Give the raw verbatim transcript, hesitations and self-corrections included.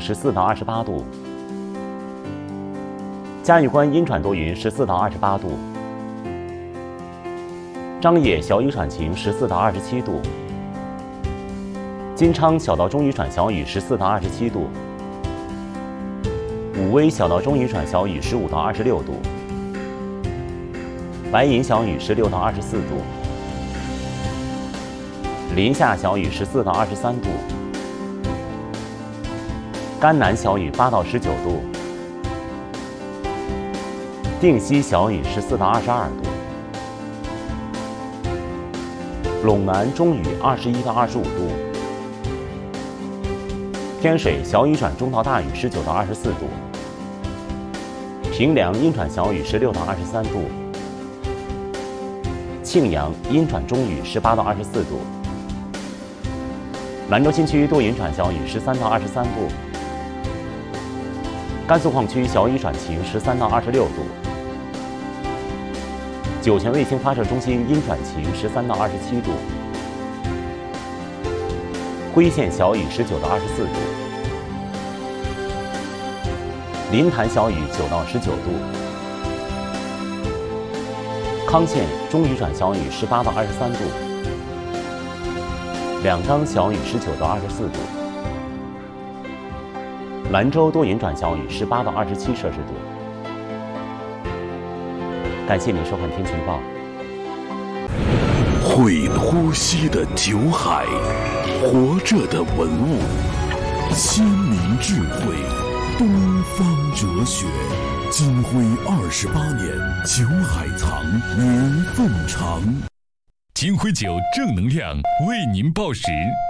十四到二十八度。嘉峪关阴转多云十四到二十八度。张掖小雨转晴十四到二十七度。金昌小到中雨转小雨十四到二十七度。武威小到中雨转小雨十五到二十六度。白银小雨十六到二十四度。临夏小雨十四到二十三度。甘南小雨八到十九度。定西小雨十四到二十二度。陇南中雨二十一到二十五度。天水小雨转中到大雨十九到二十四度。平凉阴转小雨十六到二十三度。庆阳阴转中雨十八到二十四度。兰州新区多云转小雨十三到二十三度。甘肃矿区小雨转晴十三到二十六度。酒泉卫星发射中心阴转晴十三到二十七度。辉县小雨十九到二十四度。临潭小雨九到十九度。康县中雨转小雨十八到二十三度。两江小雨十九到二十四度。兰州多云转小雨十八到二十七摄氏度。感谢您收看天气预报。 会呼吸的酒海，活着的文物，先民智慧，东方哲学。金辉二十八年，酒海藏，年份长。 金辉酒正能量为您报时。